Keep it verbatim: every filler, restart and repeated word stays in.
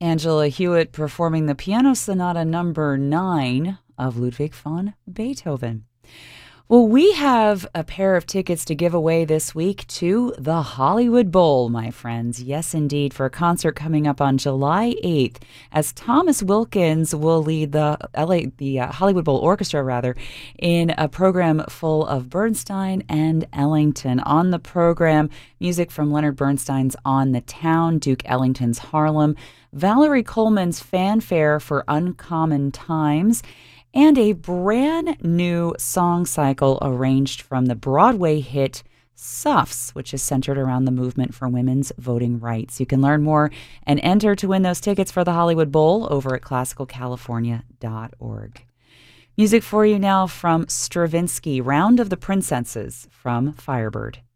Angela Hewitt performing the Piano Sonata number nine of Ludwig van Beethoven. Well, we have a pair of tickets to give away this week to the Hollywood Bowl, my friends. Yes, indeed, for a concert coming up on July eighth, as Thomas Wilkins will lead the L A, the uh, Hollywood Bowl Orchestra, rather, in a program full of Bernstein and Ellington. On the program, music from Leonard Bernstein's On the Town, Duke Ellington's Harlem, Valerie Coleman's Fanfare for Uncommon Times, and a brand new song cycle arranged from the Broadway hit Suffs, which is centered around the movement for women's voting rights. You can learn more and enter to win those tickets for the Hollywood Bowl over at classical california dot org. Music for you now from Stravinsky, Round of the Princesses from Firebird.